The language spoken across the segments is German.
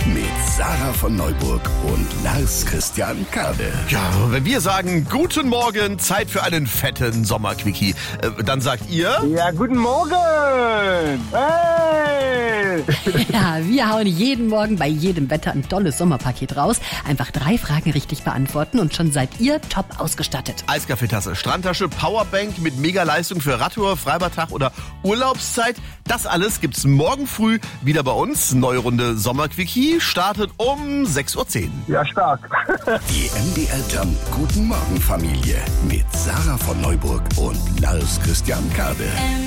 mit Sarah von Neuburg und Lars Christian Kade. Ja, wenn wir sagen, guten Morgen, Zeit für einen fetten Sommerquickie, dann sagt ihr... Ja, guten Morgen! Hey! Ja, wir hauen jeden Morgen bei jedem Wetter ein tolles Sommerpaket raus. Einfach 3 Fragen richtig beantworten und schon seid ihr top ausgestattet. Eiskaffeetasse, Strandtasche, Powerbank mit Mega-Leistung für Radtour, Freibadtag oder Urlaubszeit. Das alles gibt's morgen früh wieder bei uns. Neue Runde Sommerquickie startet um 6.10 Uhr. Ja, stark. Die MDR Jump Guten Morgen Familie mit Sarah von Neuburg und Lars Christian Kade.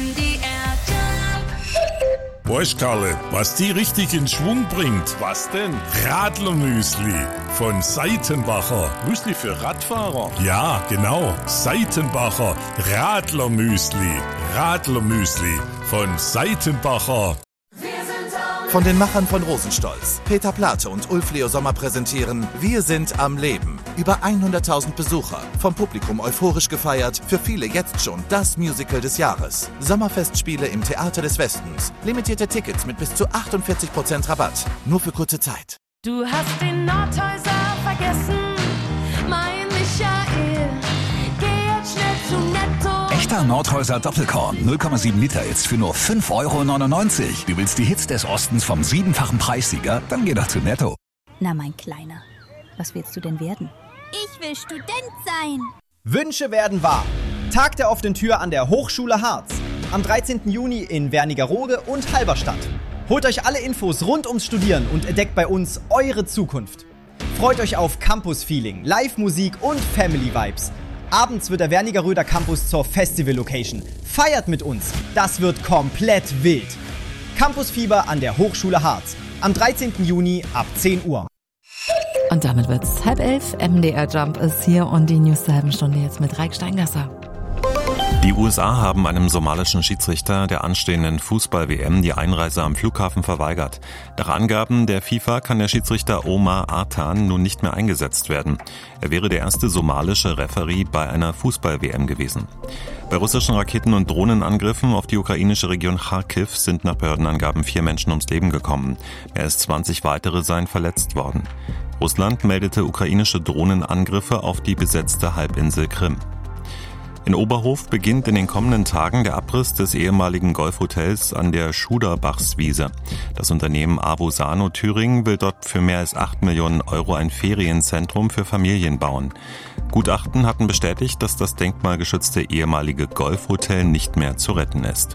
Weißt Karle, was die richtig in Schwung bringt? Was denn? Radlermüsli von Seitenbacher. Müsli für Radfahrer? Ja, genau. Seitenbacher Radlermüsli. Radlermüsli von Seitenbacher. Von den Machern von Rosenstolz, Peter Plate und Ulf Leo Sommer präsentieren Wir sind am Leben. Über 100.000 Besucher, vom Publikum euphorisch gefeiert, für viele jetzt schon das Musical des Jahres. Sommerfestspiele im Theater des Westens. Limitierte Tickets mit bis zu 48% Rabatt. Nur für kurze Zeit. Du hast den Nordhäuser vergessen, mein Michael. Geh jetzt schnell zu Netto. Echter Nordhäuser Doppelkorn, 0,7 Liter jetzt für nur 5,99 €. Du willst die Hits des Ostens vom 7-fachen Preissieger? Dann geh doch zu Netto. Na, mein Kleiner, was willst du denn werden? Ich will Student sein. Wünsche werden wahr. Tag der offenen Tür an der Hochschule Harz. Am 13. Juni in Wernigerode und Halberstadt. Holt euch alle Infos rund ums Studieren und entdeckt bei uns eure Zukunft. Freut euch auf Campus-Feeling, Live-Musik und Family-Vibes. Abends wird der Wernigeröder Campus zur Festival-Location. Feiert mit uns. Das wird komplett wild. Campusfieber an der Hochschule Harz. Am 13. Juni ab 10 Uhr. Und damit wird's 10:30. MDR Jump ist hier und die News der halben Stunde jetzt mit Raik Steingasser. Die USA haben einem somalischen Schiedsrichter der anstehenden Fußball-WM die Einreise am Flughafen verweigert. Nach Angaben der FIFA kann der Schiedsrichter Omar Artan nun nicht mehr eingesetzt werden. Er wäre der erste somalische Referee bei einer Fußball-WM gewesen. Bei russischen Raketen- und Drohnenangriffen auf die ukrainische Region Kharkiv sind nach Behördenangaben 4 Menschen ums Leben gekommen. Mehr als 20 weitere seien verletzt worden. Russland meldete ukrainische Drohnenangriffe auf die besetzte Halbinsel Krim. In Oberhof beginnt in den kommenden Tagen der Abriss des ehemaligen Golfhotels an der Schuderbachswiese. Das Unternehmen Avosano Thüringen will dort für mehr als 8 Millionen € ein Ferienzentrum für Familien bauen. Gutachten hatten bestätigt, dass das denkmalgeschützte ehemalige Golfhotel nicht mehr zu retten ist.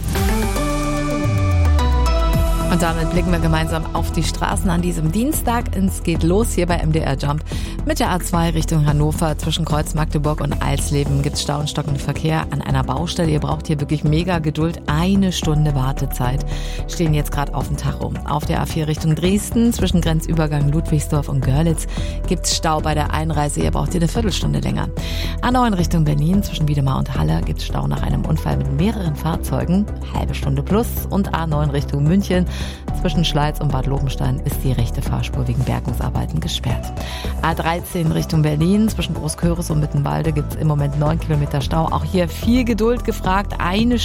Und damit blicken wir gemeinsam auf die Straßen an diesem Dienstag. Es geht los hier bei MDR Jump mit der A2 Richtung Hannover. Zwischen Kreuz Magdeburg und Alsleben gibt es Stau und stockenden Verkehr an einer Baustelle. Ihr braucht hier wirklich mega Geduld. 1 Stunde Wartezeit stehen jetzt gerade auf dem Tacho. Auf der A4 Richtung Dresden zwischen Grenzübergang Ludwigsdorf und Görlitz gibt es Stau bei der Einreise. Ihr braucht hier eine Viertelstunde länger. A9 Richtung Berlin zwischen Wiedemar und Halle gibt es Stau nach einem Unfall mit mehreren Fahrzeugen. Halbe Stunde plus. Und A9 Richtung München zwischen Schleiz und Bad Lobenstein ist die rechte Fahrspur wegen Bergungsarbeiten gesperrt. A13 Richtung Berlin zwischen Großköris und Mittenwalde gibt es im Moment 9 Kilometer Stau. Auch hier viel Geduld gefragt. 1